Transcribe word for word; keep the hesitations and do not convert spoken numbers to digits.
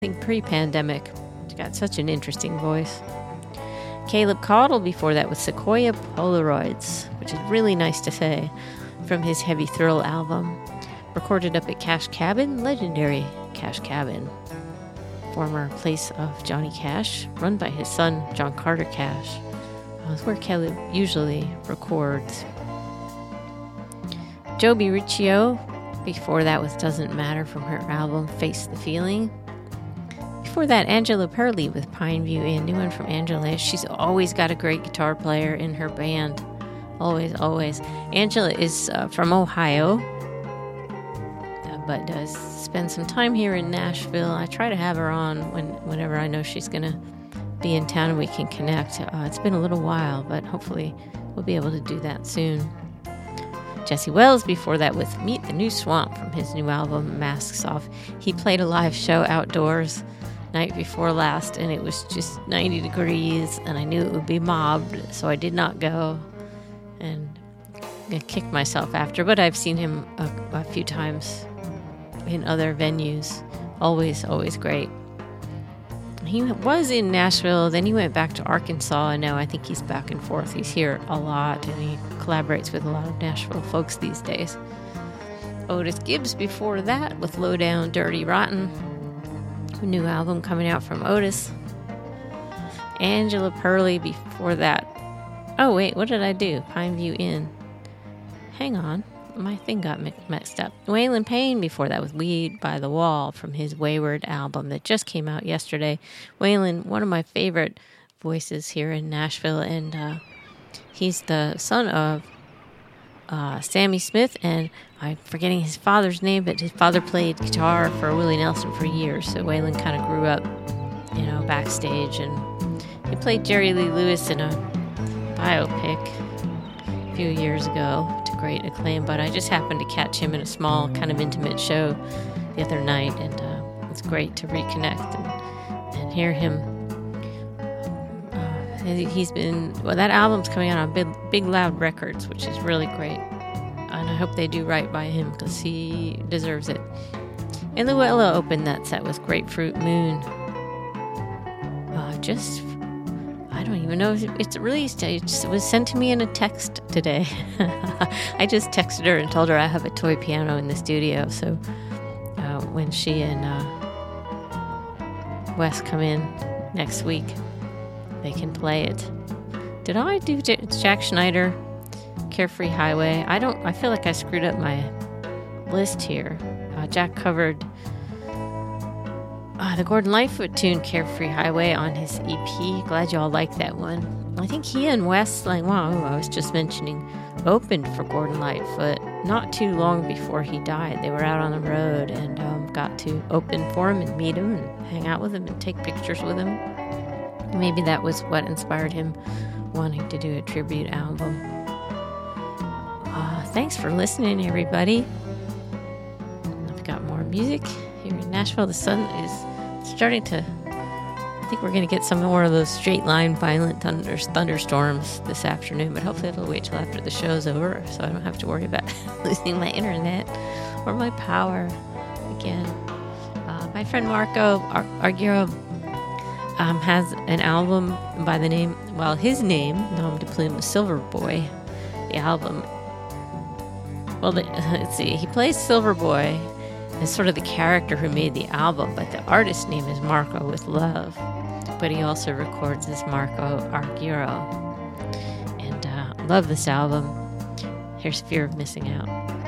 think pre-pandemic. He's got such an interesting voice. Caleb Caudle before that with Sequoia Polaroids, which is really nice to say, from his Heavy Thrill album. Recorded up at Cash Cabin, legendary Cash Cabin, former place of Johnny Cash, run by his son, John Carter Cash. That's where Caleb usually records. Joby Riccio, before that was Doesn't Matter from her album Face the Feeling. Before that, Angela Perley with Pine View Inn, new one from Angela. She's always got a great guitar player in her band. Always, always. Angela is uh, from Ohio, uh, but does spend some time here in Nashville. I try to have her on when, whenever I know she's going to be in town and we can connect. Uh, it's been a little while, but hopefully we'll be able to do that soon. Jesse Wells before that with Meet the New Swamp from his new album Masks Off. He played a live show outdoors night before last, and it was just ninety degrees, and I knew it would be mobbed, so I did not go, and I kicked myself after. But I've seen him a, a few times in other venues. Always, always great. He was in Nashville, then he went back to Arkansas, and now I think he's back and forth. He's here a lot, and he collaborates with a lot of Nashville folks these days. Otis Gibbs before that with Low Down Dirty Rotten, a new album coming out from Otis. Angela Perley before that. Oh wait, what did I do? Pine View Inn. Hang on, my thing got mixed up. Waylon Payne before that with Weed by the Wall from his Wayward album that just came out yesterday. Waylon, one of my favorite voices here in Nashville, and uh, he's the son of uh, Sammy Smith, and I'm forgetting his father's name, but his father played guitar for Willie Nelson for years, so Waylon kind of grew up, you know, backstage, and he played Jerry Lee Lewis in a biopic a few years ago to great acclaim, but I just happened to catch him in a small, kind of intimate show the other night, and uh, it's great to reconnect and, and hear him. Uh, he's been, well, that album's coming out on Big, Big Loud Records, which is really great. And I hope they do right by him because he deserves it. And Luella opened that set with Grapefruit Moon. Uh, just, I don't even know if it's released. It just was sent to me in a text today. I just texted her and told her I have a toy piano in the studio. So uh, when she and uh, Wes come in next week, they can play it. Did I do J- Jack Schneider? Carefree Highway. I don't, I feel like I screwed up my list here. Uh, Jack covered uh, the Gordon Lightfoot tune Carefree Highway on his E P. Glad y'all like that one. I think he and Wes, like, wow, I was just mentioning, opened for Gordon Lightfoot not too long before he died. They were out on the road and um, got to open for him and meet him and hang out with him and take pictures with him. Maybe that was what inspired him wanting to do a tribute album. Uh, thanks for listening, everybody. I've got more music here in Nashville. The sun is starting to, I think we're going to get some more of those straight line violent thunder, thunderstorms this afternoon, but hopefully it'll wait till after the show's over so I don't have to worry about losing my internet or my power again. Uh, my friend Marco Ar- Arguero um, has an album by the name, well, his name, nom de plume, is Silver Boy. The album, well, the, let's see, he plays Silver Boy as sort of the character who made the album, but the artist's name is Marco with Love. But he also records as Marco Arguero. And uh, love this album. Here's Fear of Missing Out.